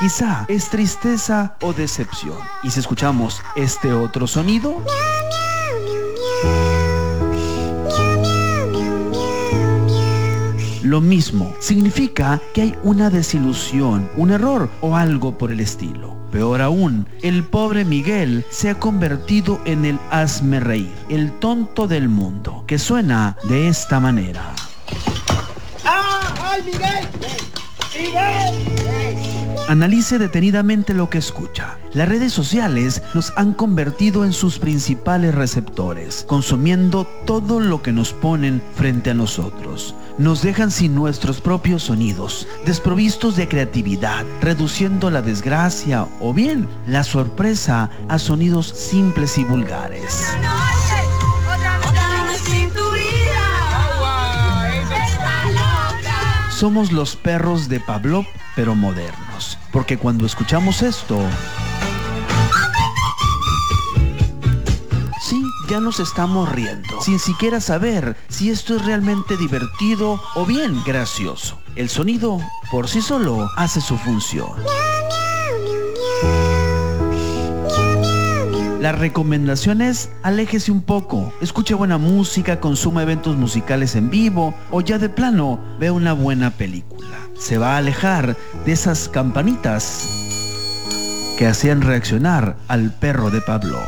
Quizá es tristeza o decepción. ¿Y si escuchamos este otro sonido? Lo mismo, significa que hay una desilusión, un error o algo por el estilo. Peor aún, el pobre Miguel se ha convertido en el hazme reír, el tonto del mundo, que suena de esta manera. ¡Ay, Miguel! ¡Miguel! Analice detenidamente lo que escucha. Las redes sociales nos han convertido en sus principales receptores, consumiendo todo lo que nos ponen frente a nosotros. Nos dejan sin nuestros propios sonidos, desprovistos de creatividad, reduciendo la desgracia o bien la sorpresa a sonidos simples y vulgares. Somos los perros de Pavlov, pero modernos, porque cuando escuchamos esto, sí, ya nos estamos riendo, sin siquiera saber si esto es realmente divertido o bien gracioso. El sonido, por sí solo, hace su función. La recomendación es, aléjese un poco, escuche buena música, consuma eventos musicales en vivo o ya de plano, ve una buena película. Se va a alejar de esas campanitas que hacían reaccionar al perro de Pavlov.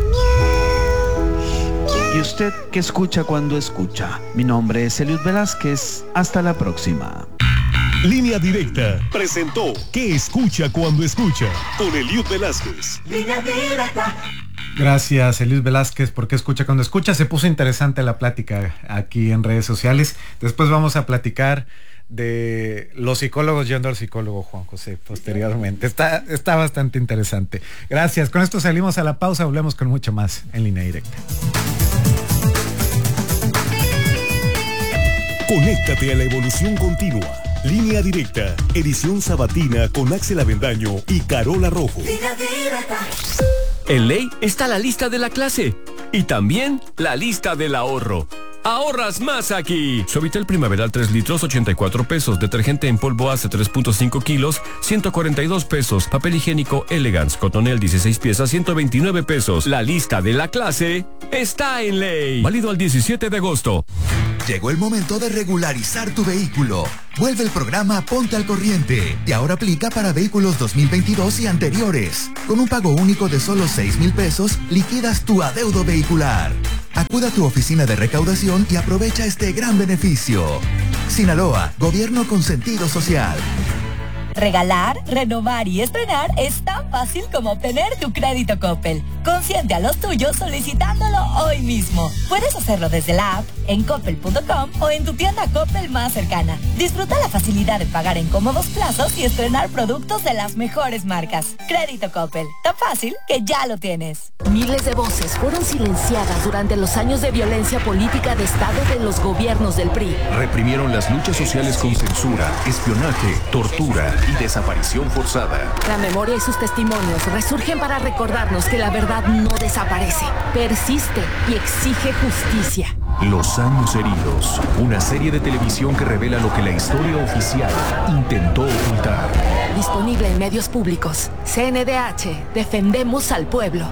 ¿Y usted qué escucha cuando escucha? Mi nombre es Eliud Velázquez. Hasta la próxima. Línea Directa presentó ¿Qué escucha cuando escucha? Con Eliud Velázquez. Línea Directa. Gracias, Eliud Velázquez, porque escucha cuando escucha. Se puso interesante la plática aquí en redes sociales. Después vamos a platicar de los psicólogos yendo al psicólogo, Juan José, posteriormente. Está bastante interesante. Gracias. Con esto salimos a la pausa. Volvemos con mucho más en Línea Directa. Conéctate a la evolución continua. Línea Directa, edición sabatina con Axel Avendaño y Carola Rojo. Línea Directa. En Ley está la lista de la clase y también la lista del ahorro. ¡Ahorras más aquí! Suavitel Primaveral 3 litros, 84 pesos. Detergente en polvo Ace 3.5 kilos, 142 pesos. Papel higiénico Elegance Cotonel 16 piezas, 129 pesos. La lista de la clase está en Ley. Válido al 17 de agosto. Llegó el momento de regularizar tu vehículo. Vuelve el programa Ponte al Corriente y ahora aplica para vehículos 2022 y anteriores. Con un pago único de solo 6,000 pesos, liquidas tu adeudo vehicular. Acuda a tu oficina de recaudación y aprovecha este gran beneficio. Sinaloa, gobierno con sentido social. Regalar, renovar y estrenar es tan fácil como obtener tu crédito Coppel. Consiente a los tuyos solicitándolo hoy mismo. Puedes hacerlo desde la app, en coppel.com o en tu tienda Coppel más cercana. Disfruta la facilidad de pagar en cómodos plazos y estrenar productos de las mejores marcas. Crédito Coppel, tan fácil que ya lo tienes. Miles de voces fueron silenciadas durante los años de violencia política de Estado de los gobiernos del PRI. Reprimieron las luchas sociales con censura, espionaje, tortura y desaparición forzada. La memoria y sus testimonios resurgen para recordarnos que la verdad no desaparece, persiste y exige justicia. Los años heridos, una serie de televisión que revela lo que la historia oficial intentó ocultar. Disponible en medios públicos. CNDH, defendemos al pueblo.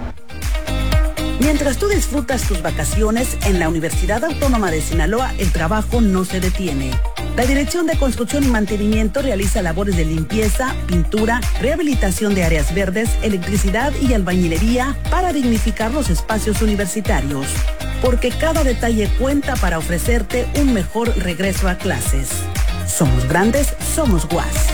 Mientras tú disfrutas tus vacaciones, en la Universidad Autónoma de Sinaloa el trabajo no se detiene. La Dirección de Construcción y Mantenimiento realiza labores de limpieza, pintura, rehabilitación de áreas verdes, electricidad y albañilería para dignificar los espacios universitarios. Porque cada detalle cuenta para ofrecerte un mejor regreso a clases. Somos grandes, somos UAS.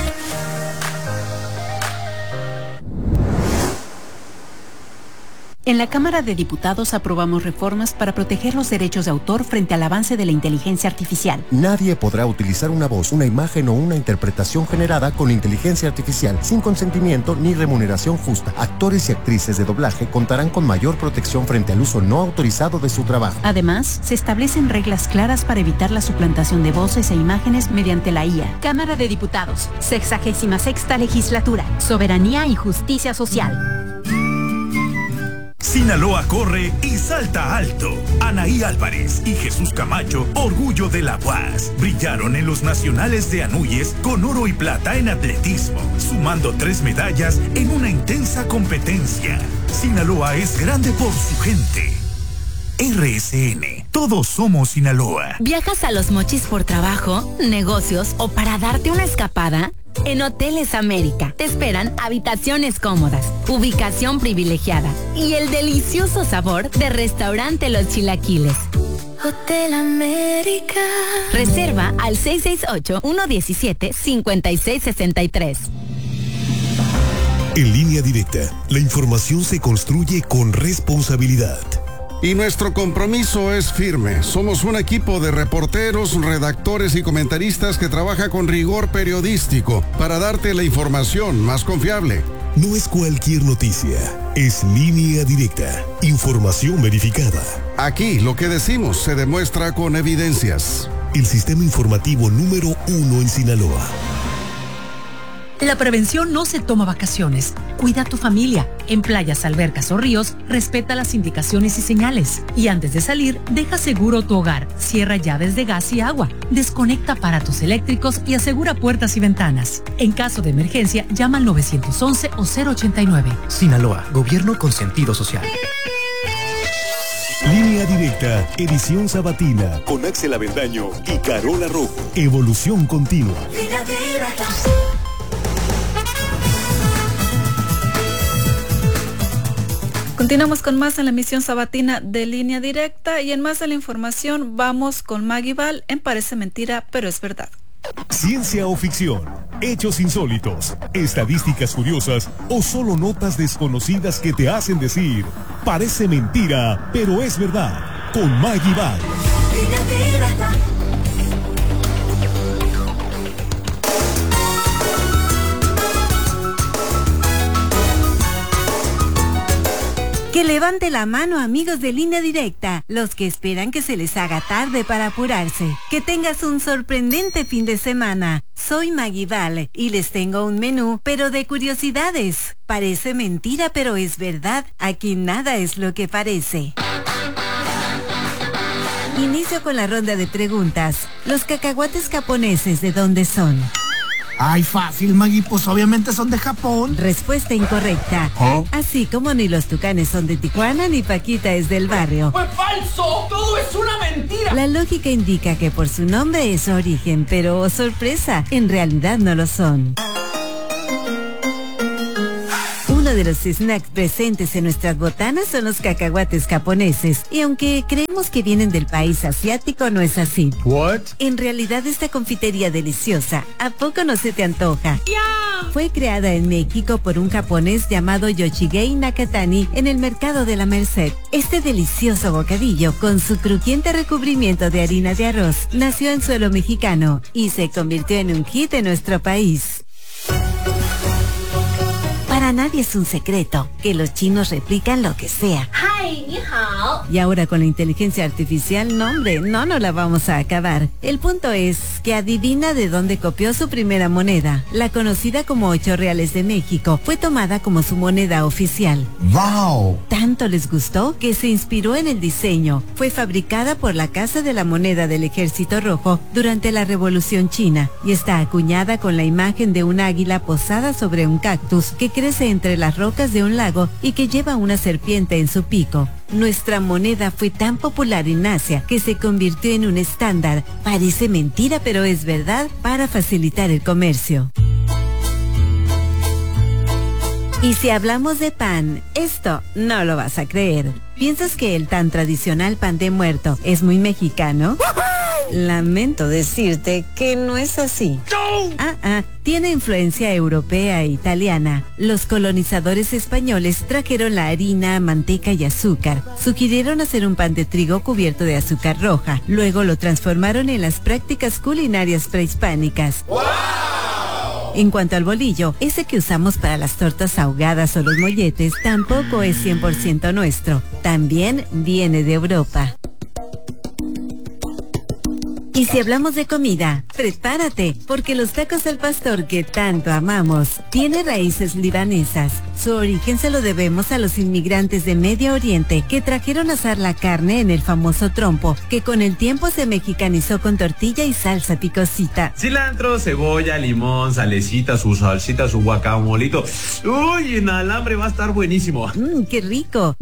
En la Cámara de Diputados aprobamos reformas para proteger los derechos de autor frente al avance de la inteligencia artificial. Nadie podrá utilizar una voz, una imagen o una interpretación generada con inteligencia artificial sin consentimiento ni remuneración justa. Actores y actrices de doblaje contarán con mayor protección frente al uso no autorizado de su trabajo. Además, se establecen reglas claras para evitar la suplantación de voces e imágenes mediante la IA. Cámara de Diputados, 66ª Legislatura, Soberanía y Justicia Social. Sinaloa corre y salta alto. Anaí Álvarez y Jesús Camacho, orgullo de la UAS, brillaron en los nacionales de Anúyes con oro y plata en atletismo, sumando 3 medallas en una intensa competencia. Sinaloa es grande por su gente. RSN, todos somos Sinaloa. ¿Viajas a Los Mochis por trabajo, negocios o para darte una escapada? En Hoteles América te esperan habitaciones cómodas, ubicación privilegiada y el delicioso sabor de restaurante Los Chilaquiles. Hotel América. Reserva al 668-117-5663. En Línea Directa, la información se construye con responsabilidad. Y nuestro compromiso es firme. Somos un equipo de reporteros, redactores y comentaristas que trabaja con rigor periodístico para darte la información más confiable. No es cualquier noticia, es Línea Directa, información verificada. Aquí lo que decimos se demuestra con evidencias. El sistema informativo número 1 en Sinaloa. La prevención no se toma vacaciones. Cuida a tu familia. En playas, albercas o ríos, respeta las indicaciones y señales. Y antes de salir, deja seguro tu hogar. Cierra llaves de gas y agua. Desconecta aparatos eléctricos y asegura puertas y ventanas. En caso de emergencia, llama al 911 o 089. Sinaloa, gobierno con sentido social. Línea Directa, edición sabatina, con Axel Avendaño y Carola Rojo. Evolución continua. Línea Directa. Continuamos con más en la emisión sabatina de Línea Directa y en más de la información vamos con Maggie Val en Parece Mentira, pero es verdad. Ciencia o ficción, hechos insólitos, estadísticas curiosas o solo notas desconocidas que te hacen decir, parece mentira, pero es verdad, con Maggie Val. Línea Directa. Que levante la mano, amigos de Línea Directa, los que esperan que se les haga tarde para apurarse. Que tengas un sorprendente fin de semana. Soy Maggie Val y les tengo un menú, pero de curiosidades. Parece mentira, pero es verdad. Aquí nada es lo que parece. Inicio con la ronda de preguntas. ¿Los cacahuates japoneses de dónde son? Ay, fácil, Maggie, pues obviamente son de Japón. Respuesta incorrecta. ¿Oh? Así como ni los tucanes son de Tijuana, ni Paquita es del barrio. ¡Fue falso! ¡Todo es una mentira! La lógica indica que por su nombre es su origen, pero, oh, sorpresa, en realidad no lo son. Uno de los snacks presentes en nuestras botanas son los cacahuates japoneses. Y aunque creemos que vienen del país asiático, no es así. ¿What? En realidad esta confitería deliciosa, ¿a poco no se te antoja? ¡Ya! Fue creada en México por un japonés llamado Yoshigei Nakatani en el mercado de la Merced. Este delicioso bocadillo, con su crujiente recubrimiento de harina de arroz, nació en suelo mexicano y se convirtió en un hit en nuestro país. Para nadie es un secreto que los chinos replican lo que sea. ¡Hi, ni hao! Y ahora con la inteligencia artificial, no hombre, no la vamos a acabar. El punto es que adivina de dónde copió su primera moneda. La conocida como 8 reales de México fue tomada como su moneda oficial. ¡Wow! Tanto les gustó que se inspiró en el diseño. Fue fabricada por la Casa de la Moneda del Ejército Rojo durante la Revolución China y está acuñada con la imagen de un águila posada sobre un cactus que crece entre las rocas de un lago y que lleva una serpiente en su pico. Nuestra moneda fue tan popular en Asia que se convirtió en un estándar. Parece mentira, pero es verdad, para facilitar el comercio. Y si hablamos de pan, esto no lo vas a creer. ¿Piensas que el tan tradicional pan de muerto es muy mexicano? Lamento decirte que no es así. Tiene influencia europea e italiana. Los colonizadores españoles trajeron la harina, manteca y azúcar. Sugirieron hacer un pan de trigo cubierto de azúcar roja. Luego lo transformaron en las prácticas culinarias prehispánicas. ¡Wow! En cuanto al bolillo, ese que usamos para las tortas ahogadas o los molletes tampoco es 100% nuestro. También viene de Europa. Y si hablamos de comida, prepárate, porque los tacos al pastor que tanto amamos tiene raíces libanesas. Su origen se lo debemos a los inmigrantes de Medio Oriente que trajeron a asar la carne en el famoso trompo, que con el tiempo se mexicanizó con tortilla y salsa picosita. Cilantro, cebolla, limón, salecita, su salsita, su guacamolito. Uy, en alambre va a estar buenísimo. ¡Qué rico!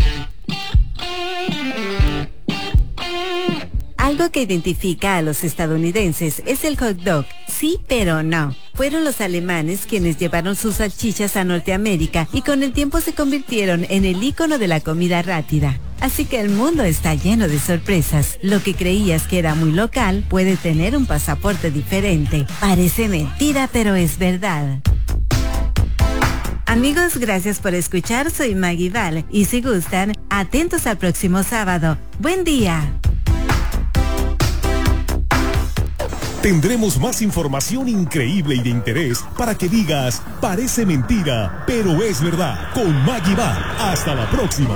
Algo que identifica a los estadounidenses es el hot dog. Sí, pero no. Fueron los alemanes quienes llevaron sus salchichas a Norteamérica y con el tiempo se convirtieron en el ícono de la comida rápida. Así que el mundo está lleno de sorpresas. Lo que creías que era muy local puede tener un pasaporte diferente. Parece mentira, pero es verdad. Amigos, gracias por escuchar. Soy Maggie Val y si gustan, atentos al próximo sábado. ¡Buen día! Tendremos más información increíble y de interés para que digas, parece mentira, pero es verdad. Con Maggie Val. Hasta la próxima.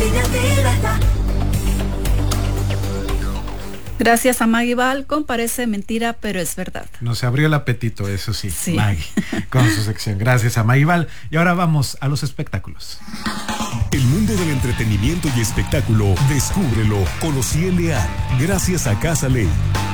Gracias a Maggie Val con Parece Mentira, pero es verdad. Nos abrió el apetito, eso sí. Maggie, con su sección. Gracias a Maggie Val. Y ahora vamos a los espectáculos. El mundo del entretenimiento y espectáculo, descúbrelo con Ociel Leal. Gracias a Casa Ley.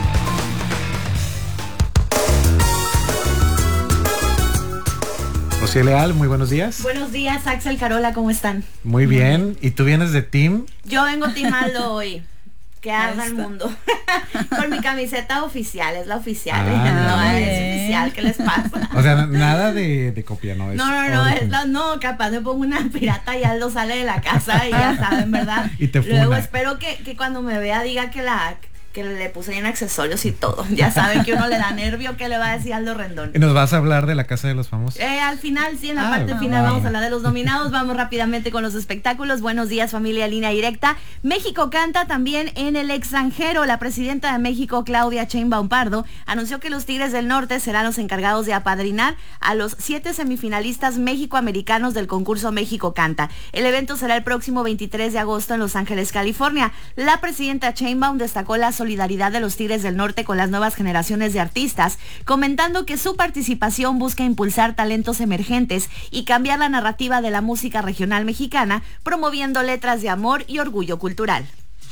Ociel Leal, muy buenos días. Buenos días, Axel, Carola, ¿cómo están? Muy bien. ¿Y tú vienes de Team? Yo vengo Team Aldo hoy. Que arda el mundo. Con mi camiseta oficial, es la oficial. No, es oficial, ¿qué les pasa? O sea, nada de copia, ¿no? No, capaz me pongo una pirata y Aldo sale de la casa y ya saben, ¿verdad? Y te funa. Luego espero que cuando me vea diga que le puse en accesorios y todo. Ya saben que uno le da nervio, ¿qué le va a decir Aldo Rendón? ¿Y nos vas a hablar de la Casa de los Famosos? Al final, sí, en la parte final vamos a hablar de los nominados. Vamos rápidamente con los espectáculos. Buenos días, familia Línea Directa. México canta también en el extranjero. La presidenta de México, Claudia Sheinbaum Pardo, anunció que los Tigres del Norte serán los encargados de apadrinar a los 7 semifinalistas mexicoamericanos del concurso México Canta. El evento será el próximo 23 de agosto en Los Ángeles, California. La presidenta Sheinbaum destacó la solidaridad de los Tigres del Norte con las nuevas generaciones de artistas, comentando que su participación busca impulsar talentos emergentes y cambiar la narrativa de la música regional mexicana, promoviendo letras de amor y orgullo cultural.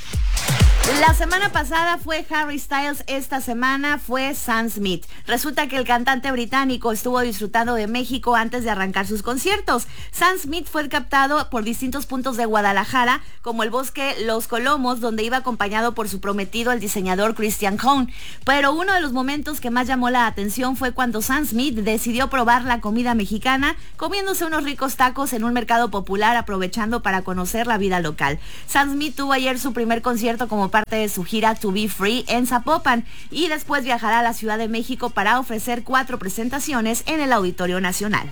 La semana pasada fue Harry Styles, esta semana fue Sam Smith. Resulta que el cantante británico estuvo disfrutando de México antes de arrancar sus conciertos. Sam Smith fue captado por distintos puntos de Guadalajara, como el Bosque Los Colomos, donde iba acompañado por su prometido, el diseñador Christian Cohn. Pero uno de los momentos que más llamó la atención fue cuando Sam Smith decidió probar la comida mexicana, comiéndose unos ricos tacos en un mercado popular, aprovechando para conocer la vida local. Sam Smith tuvo ayer su primer concierto como parte de su gira To Be Free en Zapopan y después viajará a la Ciudad de México para ofrecer 4 presentaciones en el Auditorio Nacional.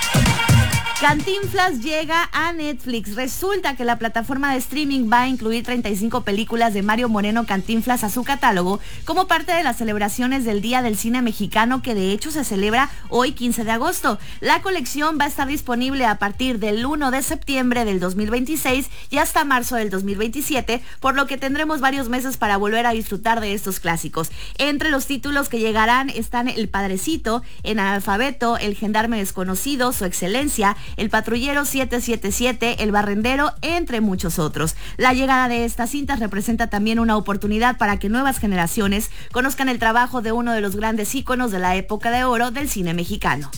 Cantinflas llega a Netflix. Resulta que la plataforma de streaming va a incluir 35 películas de Mario Moreno Cantinflas a su catálogo como parte de las celebraciones del Día del Cine Mexicano, que de hecho se celebra hoy 15 de agosto. La colección va a estar disponible a partir del 1 de septiembre del 2026 y hasta marzo del 2027, por lo que tendremos varios meses para volver a disfrutar de estos clásicos. Entre los títulos que llegarán están El Padrecito, En Analfabeto, El Gendarme Desconocido, Su Excelencia, El Patrullero 777, El Barrendero, entre muchos otros. La llegada de estas cintas representa también una oportunidad para que nuevas generaciones conozcan el trabajo de uno de los grandes íconos de la época de oro del cine mexicano.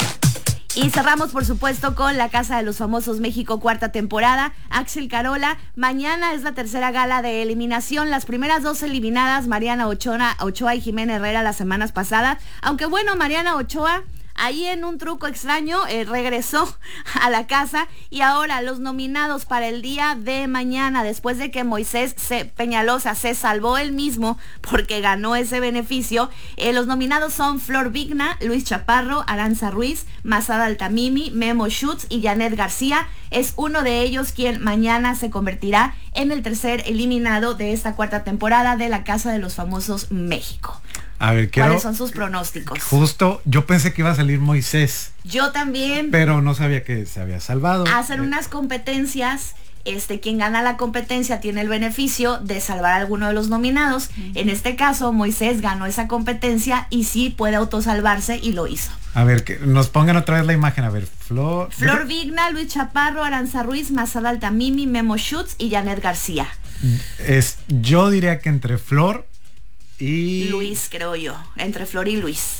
Y cerramos, por supuesto, con La Casa de los Famosos México, 4ª temporada. Axel, Carola, mañana es la tercera gala de eliminación. Las primeras 2 eliminadas, Mariana Ochoa y Jimena Herrera, las semanas pasadas. Aunque bueno, Mariana Ochoa ahí en un truco extraño regresó a la casa, y ahora los nominados para el día de mañana, después de que Moisés Peñalosa se salvó él mismo porque ganó ese beneficio, los nominados son Flor Vigna, Luis Chaparro, Aranza Ruiz, Masada Altamimi, Memo Schutz y Janet García. Es uno de ellos quien mañana se convertirá en el tercer eliminado de esta 4ª temporada de La Casa de los Famosos México. A ver, ¿cuáles son sus pronósticos? Justo, yo pensé que iba a salir Moisés. Yo también. Pero no sabía que se había salvado. Hacen unas competencias quien gana la competencia tiene el beneficio de salvar a alguno de los nominados. En este caso, Moisés ganó esa competencia y sí puede autosalvarse y lo hizo. A ver, que nos pongan otra vez la imagen. A ver, Flor Vigna, Luis Chaparro, Aranza Ruiz, Mazal Altamimi, Memo Schutz y Janet García. Yo diría que entre Flor y... Luis, creo yo. Entre Flor y Luis.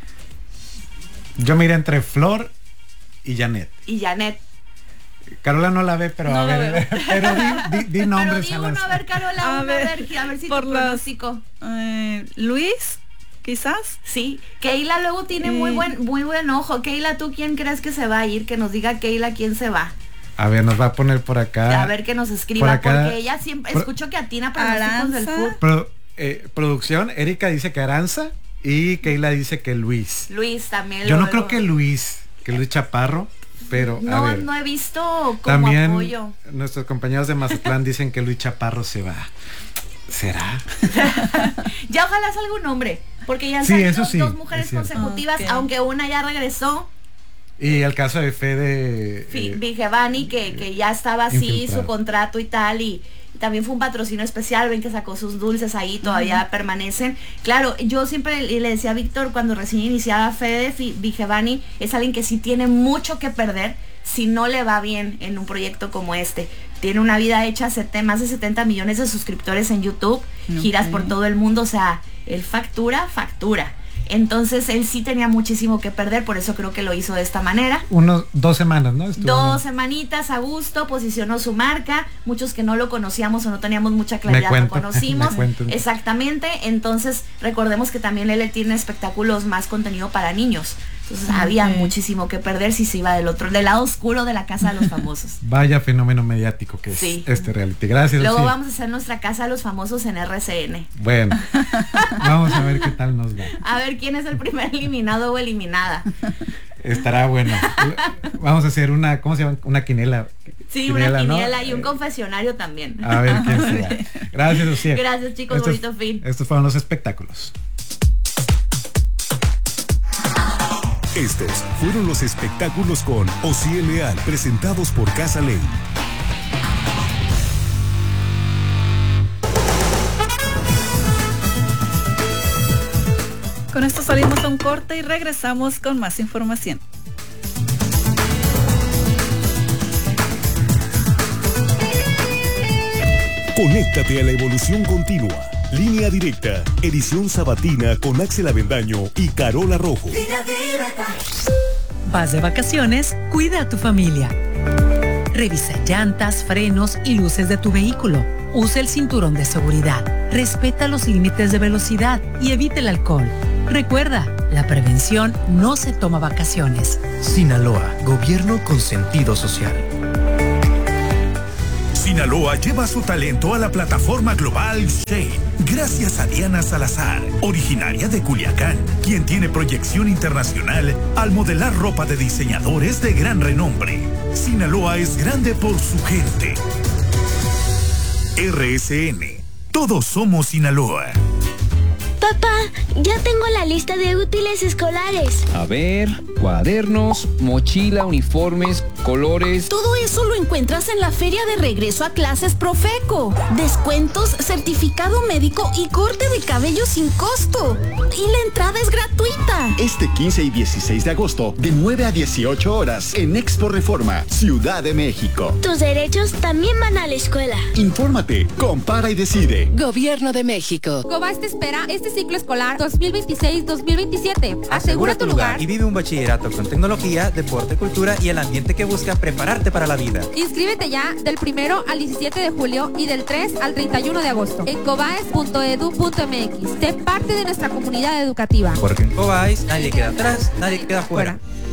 Yo me iré entre Flor y Janet. Carola no la ve, pero no a ver, pero di nombres. Pero di uno, a ver, Carola, a ver si por tu pronóstico. Luis, quizás. Sí, Keila luego tiene muy buen ojo. Keila, ¿tú quién crees que se va a ir? Que nos diga Keila quién se va. A ver, nos va a poner por acá. A ver que nos escriba, porque ella siempre escucho que atina pronósticos del fútbol. Producción, Erika dice que Aranza y Keila dice que Luis. Luis también. Yo no creo que Luis Chaparro. Pero no, a ver, no he visto como también apoyo. Nuestros compañeros de Mazatlán dicen que Luis Chaparro se va. ¿Será? Ya ojalá salga un hombre, porque ya han salido dos mujeres consecutivas, aunque una ya regresó. Y el caso de Fede Vigevani, que ya estaba así su contrato y tal, y también fue un patrocinio especial, ven que sacó sus dulces ahí, todavía permanecen. Claro, yo siempre le decía a Víctor cuando recién iniciaba Fede Vigevani, es alguien que sí tiene mucho que perder si no le va bien en un proyecto como este. Tiene una vida hecha, más de 70 millones de suscriptores en YouTube, giras por todo el mundo, o sea, él factura. Entonces él sí tenía muchísimo que perder, por eso creo que lo hizo de esta manera. 2 semanas, ¿no? Dos semanitas a gusto, posicionó su marca. Muchos que no lo conocíamos o no teníamos mucha claridad lo conocimos. Exactamente. Entonces recordemos que también él tiene espectáculos más contenido para niños. Entonces había muchísimo que perder si se iba del lado oscuro de la Casa de los Famosos. Vaya fenómeno mediático que es este reality. Gracias. Luego vamos a hacer nuestra Casa de los Famosos en RCN. Bueno, vamos a ver qué tal nos va. A ver quién es el primer eliminado o eliminada. Estará bueno. Vamos a hacer una, ¿cómo se llama? Una quinela. Sí, una quiniela, ¿no? Y un confesionario también. A ver quién será. Gracias, Lucía. Gracias, chicos, bonito fin. Estos fueron los espectáculos. Estos fueron los espectáculos con Osiel Leal, presentados por Casa Ley. Con esto salimos a un corte y regresamos con más información. Conéctate a la evolución continua. Línea Directa, edición sabatina con Axel Avendaño y Carola Rojo. Vas de vacaciones, cuida a tu familia. Revisa llantas, frenos y luces de tu vehículo. Usa el cinturón de seguridad. Respeta los límites de velocidad y evita el alcohol. Recuerda, la prevención no se toma vacaciones. Sinaloa, gobierno con sentido social. Sinaloa lleva su talento a la plataforma global Shane, gracias a Diana Salazar, originaria de Culiacán, quien tiene proyección internacional al modelar ropa de diseñadores de gran renombre. Sinaloa es grande por su gente. RSN, todos somos Sinaloa. Papá, ya tengo la lista de útiles escolares. A ver, cuadernos, mochila, uniformes, colores. Todo eso lo encuentras en la feria de regreso a clases Profeco. Descuentos, certificado médico y corte de cabello sin costo. Y la entrada es gratuita. Este 15 y 16 de agosto, de 9 a 18 horas, en Expo Reforma, Ciudad de México. Tus derechos también van a la escuela. Infórmate, compara y decide. Gobierno de México. Cobas te espera este ciclo escolar 2026-2027. Asegura tu lugar y vive un bachillerato con tecnología, deporte, cultura y el ambiente que busca prepararte para la vida. Inscríbete ya del 1 al 17 de julio y del 3 al 31 de agosto en cobaes.edu.mx. Sé parte de nuestra comunidad educativa. Porque en Cobaes nadie queda atrás, nadie queda fuera.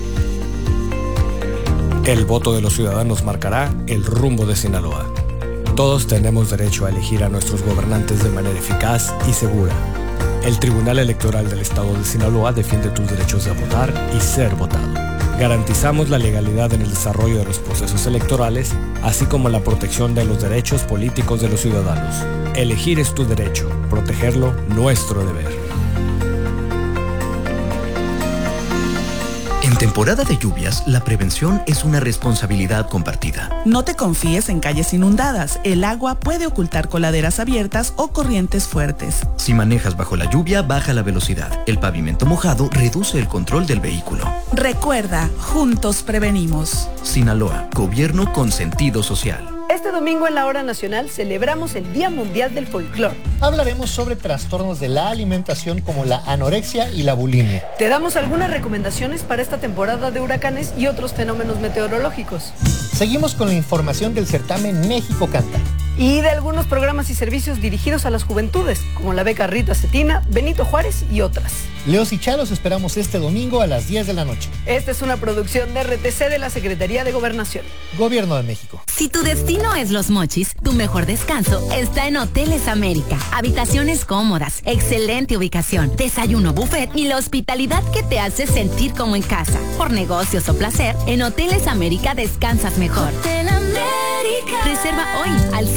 El voto de los ciudadanos marcará el rumbo de Sinaloa. Todos tenemos derecho a elegir a nuestros gobernantes de manera eficaz y segura. El Tribunal Electoral del Estado de Sinaloa defiende tus derechos de votar y ser votado. Garantizamos la legalidad en el desarrollo de los procesos electorales, así como la protección de los derechos políticos de los ciudadanos. Elegir es tu derecho, protegerlo, nuestro deber. En En temporada de lluvias, la prevención es una responsabilidad compartida. No te confíes en calles inundadas. El agua puede ocultar coladeras abiertas o corrientes fuertes. Si manejas bajo la lluvia, baja la velocidad. El pavimento mojado reduce el control del vehículo. Recuerda, juntos prevenimos. Sinaloa, gobierno con sentido social. Este domingo en la Hora Nacional celebramos el Día Mundial del Folclor. Hablaremos sobre trastornos de la alimentación como la anorexia y la bulimia. Te damos algunas recomendaciones para esta temporada de huracanes y otros fenómenos meteorológicos. Seguimos con la información del certamen México Canta. Y de algunos programas y servicios dirigidos a las juventudes, como la beca Rita Cetina, Benito Juárez y otras. Leos y Chalos esperamos este domingo a las 10 de la noche. Esta es una producción de RTC de la Secretaría de Gobernación. Gobierno de México. Si tu destino es Los Mochis, tu mejor descanso está en Hoteles América. Habitaciones cómodas, excelente ubicación, desayuno buffet y la hospitalidad que te hace sentir como en casa. Por negocios o placer, en Hoteles América descansas mejor. Hotel América. Reserva hoy al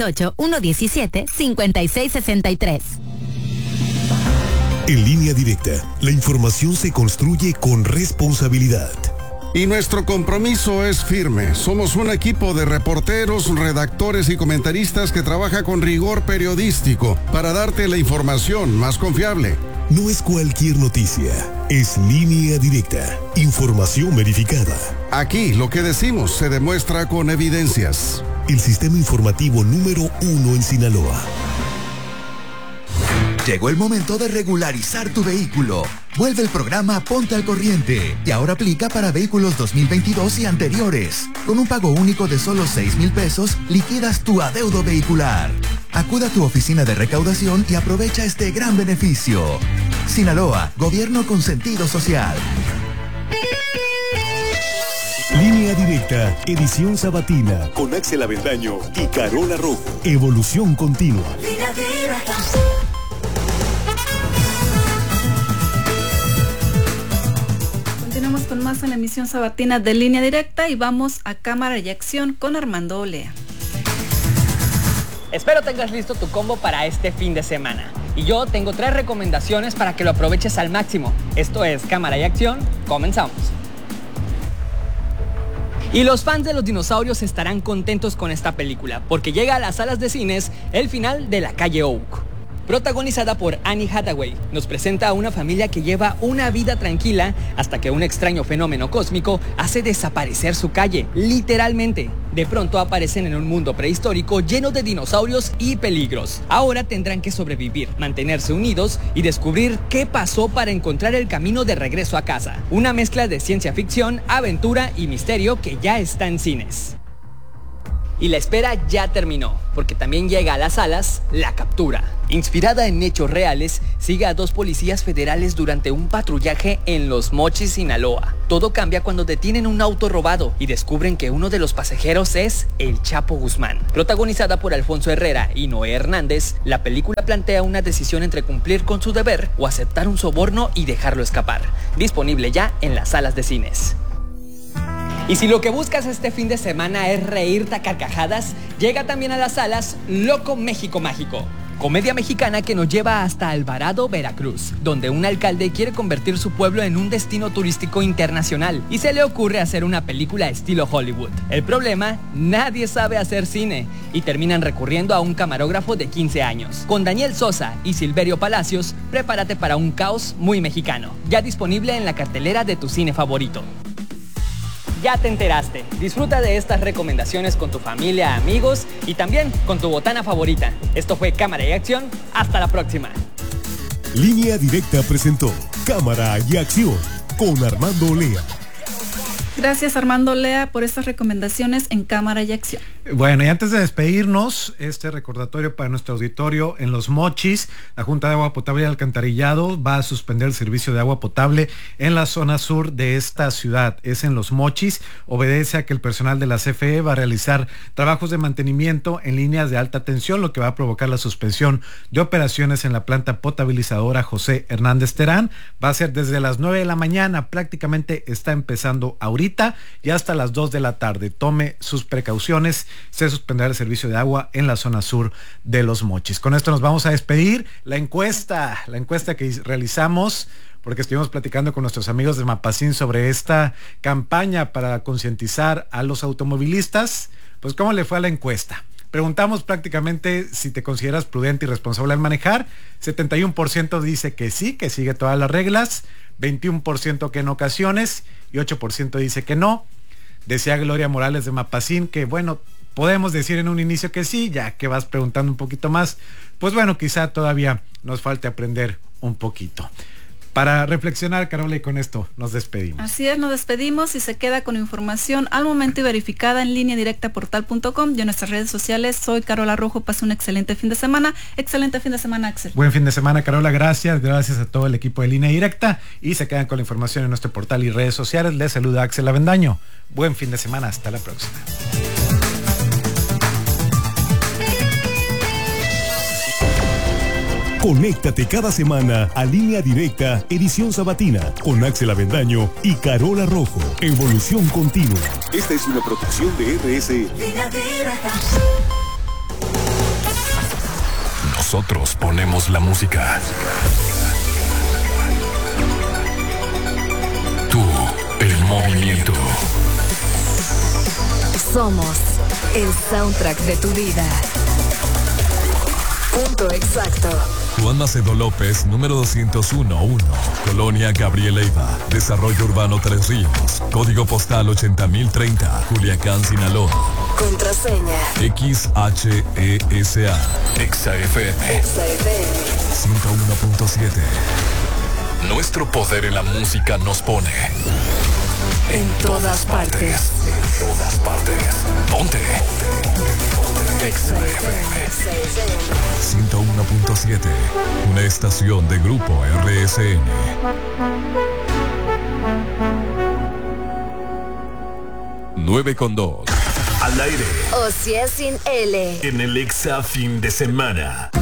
668-117-5663. En Línea Directa, la información se construye con responsabilidad. Y nuestro compromiso es firme. Somos un equipo de reporteros, redactores y comentaristas que trabaja con rigor periodístico para darte la información más confiable. No es cualquier noticia, es Línea Directa, información verificada. Aquí lo que decimos se demuestra con evidencias. El sistema informativo número 1 en Sinaloa. Llegó el momento de regularizar tu vehículo. Vuelve el programa Ponte al Corriente y ahora aplica para vehículos 2022 y anteriores. Con un pago único de solo 6,000 pesos, liquidas tu adeudo vehicular. Acuda a tu oficina de recaudación y aprovecha este gran beneficio. Sinaloa, gobierno con sentido social. Línea Directa, edición sabatina, con Axel Avendaño y Carola Rojo. Evolución continua. Línea Directa. Continuamos con más en la emisión sabatina de Línea Directa y vamos a Cámara y Acción con Armando Olea. Espero tengas listo tu combo para este fin de semana. Y yo tengo 3 recomendaciones para que lo aproveches al máximo. Esto es Cámara y Acción, comenzamos. Y los fans de los dinosaurios estarán contentos con esta película, porque llega a las salas de cines el final de La Calle Oak. Protagonizada por Annie Hathaway, nos presenta a una familia que lleva una vida tranquila hasta que un extraño fenómeno cósmico hace desaparecer su calle, literalmente. De pronto aparecen en un mundo prehistórico lleno de dinosaurios y peligros. Ahora tendrán que sobrevivir, mantenerse unidos y descubrir qué pasó para encontrar el camino de regreso a casa. Una mezcla de ciencia ficción, aventura y misterio que ya está en cines. Y la espera ya terminó, porque también llega a las salas La Captura. Inspirada en hechos reales, sigue a 2 policías federales durante un patrullaje en Los Mochis, Sinaloa. Todo cambia cuando detienen un auto robado y descubren que uno de los pasajeros es el Chapo Guzmán. Protagonizada por Alfonso Herrera y Noé Hernández, la película plantea una decisión entre cumplir con su deber o aceptar un soborno y dejarlo escapar. Disponible ya en las salas de cines. Y si lo que buscas este fin de semana es reírte a carcajadas, llega también a las salas Loco México Mágico. Comedia mexicana que nos lleva hasta Alvarado, Veracruz, donde un alcalde quiere convertir su pueblo en un destino turístico internacional y se le ocurre hacer una película estilo Hollywood. El problema, nadie sabe hacer cine y terminan recurriendo a un camarógrafo de 15 años. Con Daniel Sosa y Silverio Palacios, prepárate para un caos muy mexicano. Ya disponible en la cartelera de tu cine favorito. Ya te enteraste. Disfruta de estas recomendaciones con tu familia, amigos y también con tu botana favorita. Esto fue Cámara y Acción. Hasta la próxima. Línea Directa presentó Cámara y Acción con Armando Olea. Gracias Armando Olea por estas recomendaciones en Cámara y Acción. Bueno, y antes de despedirnos, este recordatorio para nuestro auditorio: en Los Mochis, la Junta de Agua Potable y Alcantarillado va a suspender el servicio de agua potable en la zona sur de esta ciudad. Es en Los Mochis, obedece a que el personal de la CFE va a realizar trabajos de mantenimiento en líneas de alta tensión, lo que va a provocar la suspensión de operaciones en la planta potabilizadora José Hernández Terán. Va a ser desde las 9 de la mañana, prácticamente está empezando ahorita y hasta las 2 de la tarde. Tome sus precauciones. Se suspenderá el servicio de agua en la zona sur de Los Mochis. Con esto nos vamos a despedir. La encuesta que realizamos porque estuvimos platicando con nuestros amigos de Mapacín sobre esta campaña para concientizar a los automovilistas. Pues, ¿cómo le fue a la encuesta? Preguntamos prácticamente si te consideras prudente y responsable al manejar. 71% dice que sí, que sigue todas las reglas, 21% que en ocasiones y 8% dice que no. Decía Gloria Morales de Mapacín que, bueno, podemos decir en un inicio que sí, ya que vas preguntando un poquito más, pues bueno, quizá todavía nos falte aprender un poquito. Para reflexionar, Carola, y con esto nos despedimos. Así es, nos despedimos y se queda con información al momento y verificada en línea directa portal.com y en nuestras redes sociales. Soy Carola Rojo, pase un excelente fin de semana. Excelente fin de semana, Axel. Buen fin de semana, Carola, gracias a todo el equipo de Línea Directa y se quedan con la información en nuestro portal y redes sociales. Les saluda Axel Avendaño. Buen fin de semana, hasta la próxima. Conéctate cada semana a Línea Directa, edición sabatina, con Axel Avendaño y Carola Rojo. Evolución continua. Esta es una producción de RS. Línea Directa. Nosotros ponemos la música. Tú, el movimiento. Somos el soundtrack de tu vida. Punto exacto. Juan Macedo López, número 201-1, Colonia Gabriel Leiva, Desarrollo Urbano Tres Ríos, Código Postal 80030, Culiacán, Sinaloa. Contraseña XHESA. XFM 101.7. Nuestro poder en la música nos pone en todas partes. En todas partes. Ponte. XFM 101.7. Una estación de Grupo RSN. Nueve con 2. Al aire. O si es sin L. En el Exa fin de semana.